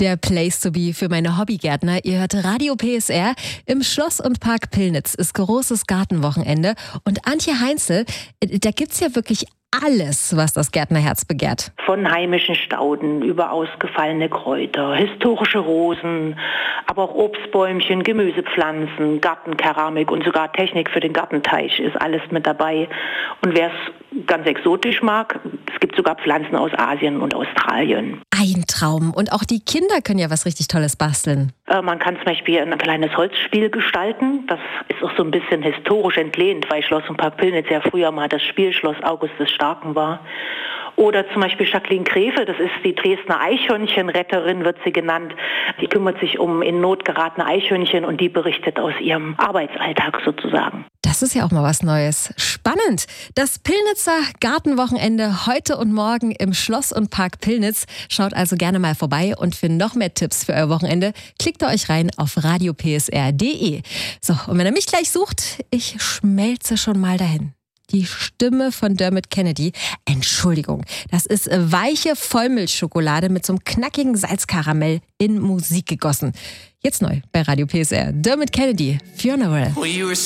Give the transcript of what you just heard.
Der Place to be für meine Hobbygärtner. Ihr hört Radio PSR. Im Schloss und Park Pillnitz ist großes Gartenwochenende. Und Antje Heinzel, da gibt's ja wirklich alles, was das Gärtnerherz begehrt. Von heimischen Stauden über ausgefallene Kräuter, historische Rosen, aber auch Obstbäumchen, Gemüsepflanzen, Gartenkeramik und sogar Technik für den Gartenteich ist alles mit dabei. Und wer es ganz exotisch mag, es gibt sogar Pflanzen aus Asien und Australien. Ein Traum. Und auch die Kinder können ja was richtig Tolles basteln. Man kann zum Beispiel ein kleines Holzspiel gestalten. Das ist auch so ein bisschen historisch entlehnt, weil Schloss und Park Pillnitz ja früher mal das Spielschloss August des Starken war. Oder zum Beispiel Jacqueline Grefe, das ist die Dresdner Eichhörnchenretterin, wird sie genannt. Die kümmert sich um in Not geratene Eichhörnchen und die berichtet aus ihrem Arbeitsalltag sozusagen. Das ist ja auch mal was Neues. Spannend. Das Pillnitzer Gartenwochenende heute und morgen im Schloss und Park Pillnitz. Schaut also gerne mal vorbei und für noch mehr Tipps für euer Wochenende klickt euch rein auf radiopsr.de. So, und wenn ihr mich gleich sucht, ich schmelze schon mal dahin. Die Stimme von Dermot Kennedy. Entschuldigung, das ist weiche Vollmilchschokolade mit so einem knackigen Salzkaramell in Musik gegossen. Jetzt neu bei Radio PSR. Dermot Kennedy, Funeral.